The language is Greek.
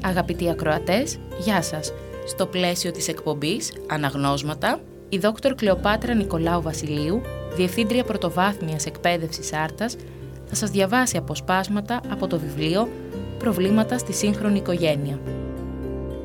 Αγαπητοί ακροατές, γεια σας. Στο πλαίσιο της εκπομπής «Αναγνώσματα», η Δόκτωρ Κλεοπάτρα Νικολάου Βασιλείου, Διευθύντρια Πρωτοβάθμιας Εκπαίδευσης Άρτας, θα σας διαβάσει αποσπάσματα από το βιβλίο «Προβλήματα στη σύγχρονη οικογένεια».